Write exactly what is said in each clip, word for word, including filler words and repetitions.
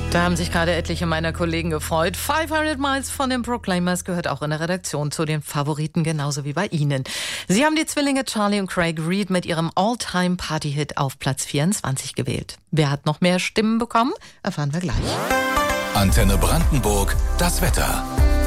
Da haben sich gerade etliche meiner Kollegen gefreut. fünfhundert Miles von den Proclaimers gehört auch in der Redaktion zu den Favoriten, genauso wie bei Ihnen. Sie haben die Zwillinge Charlie und Craig Reid mit ihrem All-Time-Party-Hit auf Platz vierundzwanzig gewählt. Wer hat noch mehr Stimmen bekommen? Erfahren wir gleich. Antenne Brandenburg, das Wetter.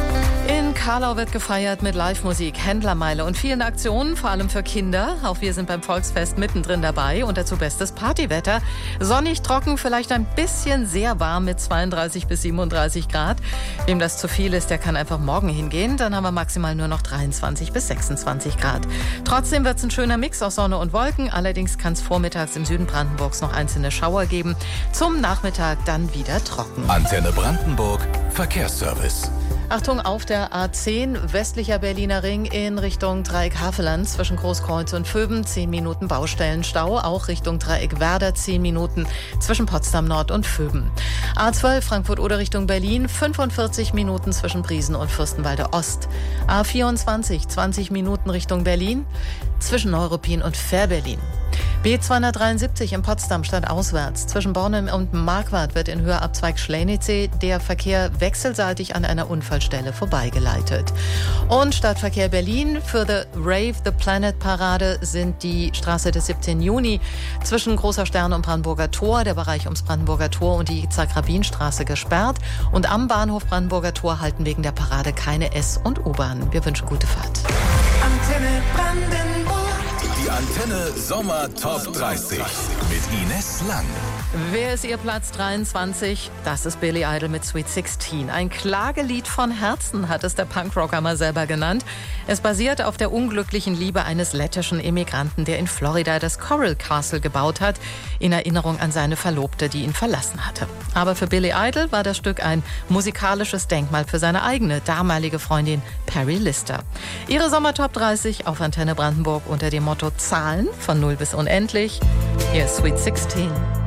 In Karlau wird gefeiert mit Live-Musik, Händlermeile und vielen Aktionen, vor allem für Kinder. Auch wir sind beim Volksfest mittendrin dabei und dazu bestes Partywetter. Sonnig, trocken, vielleicht ein bisschen sehr warm mit zweiunddreißig bis siebenunddreißig Grad. Wem das zu viel ist, der kann einfach morgen hingehen. Dann haben wir maximal nur noch dreiundzwanzig bis sechsundzwanzig Grad. Trotzdem wird es ein schöner Mix aus Sonne und Wolken. Allerdings kann es vormittags im Süden Brandenburgs noch einzelne Schauer geben. Zum Nachmittag dann wieder trocken. Antenne Brandenburg, Verkehrsservice. Achtung, auf der A zehn, westlicher Berliner Ring in Richtung Dreieck Havelland zwischen Großkreuz und Vöben, zehn Minuten Baustellenstau, auch Richtung Dreieck Werder, zehn Minuten zwischen Potsdam Nord und Vöben. A zwölf, Frankfurt-Oder Richtung Berlin, fünfundvierzig Minuten zwischen Briesen und Fürstenwalde Ost. A vierundzwanzig, zwanzig Minuten Richtung Berlin, zwischen Neuruppin und Fährberlin. B zweihundertdreiundsiebzig in Potsdam stadtauswärts. Zwischen Bornem und Marquardt wird in Höhe Abzweig Schlänitzee der Verkehr wechselseitig an einer Unfallstelle vorbeigeleitet. Und Stadtverkehr Berlin für The Rave The Planet Parade sind die Straße des siebzehnten Juni zwischen Großer Stern und Brandenburger Tor, der Bereich ums Brandenburger Tor und die Zagrabinstraße gesperrt. Und am Bahnhof Brandenburger Tor halten wegen der Parade keine S- und U-Bahn. Wir wünschen gute Fahrt. Antenne Brandenburg. Die Antenne Sommer Top dreißig mit Ines Lang. Wer ist Ihr Platz dreiundzwanzig? Das ist Billy Idol mit Sweet sixteen. Ein Klagelied von Herzen hat es der Punkrocker mal selber genannt. Es basiert auf der unglücklichen Liebe eines lettischen Immigranten, der in Florida das Coral Castle gebaut hat, in Erinnerung an seine Verlobte, die ihn verlassen hatte. Aber für Billy Idol war das Stück ein musikalisches Denkmal für seine eigene damalige Freundin Perry Lister. Ihre Sommer Top dreißig auf Antenne Brandenburg unter dem Motto Zahlen von null bis unendlich. Hier ist Sweet sixteen.